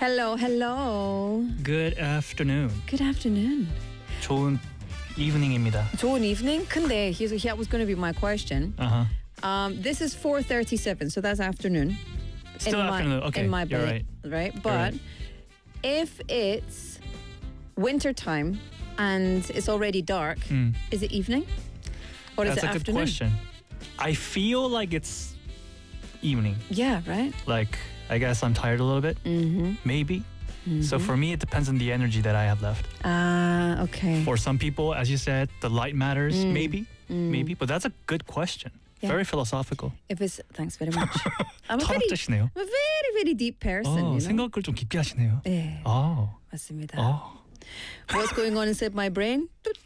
Hello, hello. Good afternoon. Good afternoon. 좋은 evening입니다. 좋은 evening. 근데 that was going to be my question. This is 4:37, so that's afternoon. Still afternoon. Okay, in my you're bed, right? But right. if it's winter time and it's already dark, is it evening or is That's it a good afternoon? question. I feel like it's evening. Yeah, right. Like, I guess I'm tired a little bit. Maybe. So for me, it depends on the energy that I have left. Okay. For some people, as you said, the light matters. Maybe. But that's a good question. Yeah. Very philosophical. Thanks very much. I'm a 철학자시네요. very, very deep person. You know? 생각을 좀 깊게 하시네요. 네, 아. 맞습니다. What's going on inside my brain?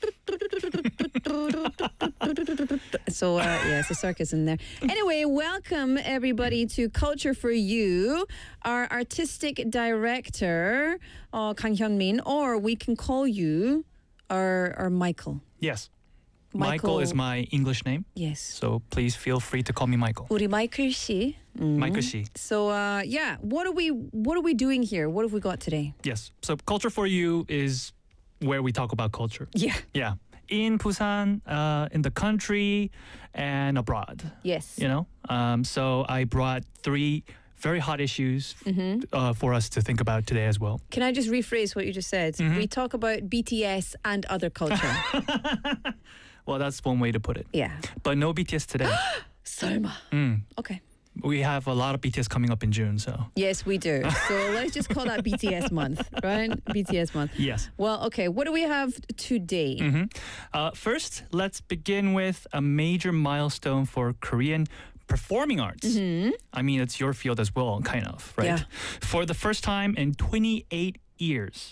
So it's a circus in there. Anyway, welcome everybody to Culture for You. Our artistic director, Kang Hyun-min, or we can call you our Michael. Yes. Michael is my English name. Yes. So please feel free to call me Michael. 우리 마이클 씨. Michael 씨. So what are we doing here? What have we got today? Yes. So Culture for You is where we talk about culture. Yeah. Yeah. In Busan, in the country, and abroad. Yes. You know? So I brought 3 very hot issues for us to think about today as well. Can I just rephrase what you just said? We talk about BTS and other culture. Well, that's one way to put it. Yeah. But no BTS today. 설마. Okay. We have a lot of BTS coming up in June, so. Yes, we do. So let's just call that BTS month, right? BTS month. Yes. Well, okay. What do we have today? First, let's begin with a major milestone for Korean performing arts. I mean, it's your field as well, kind of, right? Yeah. For the first time in 28 years.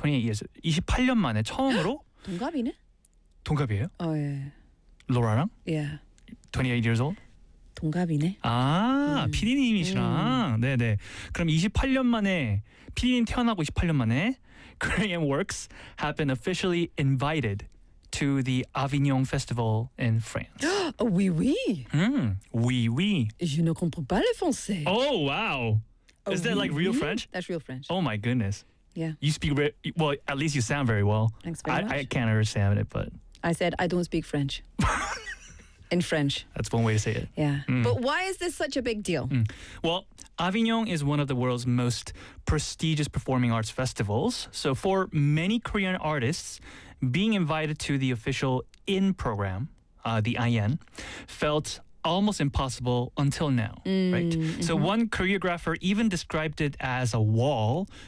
28년 만에 처음으로 동갑이네? 동갑이에요? 예. 로라랑? Yeah. 28 years old? 동갑이네. PD님이시랑. 네네. 그럼 28년 만에 PD님 태어나고 28년 만에 Korean works have been officially invited to the Avignon Festival in France. Oui, oui. Oui, oui. Je ne comprends pas le français. Oh, wow. Is that Oui, like real oui? French? That's real French. Oh my goodness. Yeah. You speak, well, at least you sound very well. Thanks very much. I can't understand it, but I said I don't speak French. In French. that's one way to say it. Yeah. But why is this such a big deal? Well, Avignon is one of the world's most prestigious performing arts festivals. So for many Korean artists, being invited to the official IN program, the IN, felt almost impossible until now, right? So one choreographer even described it as a wall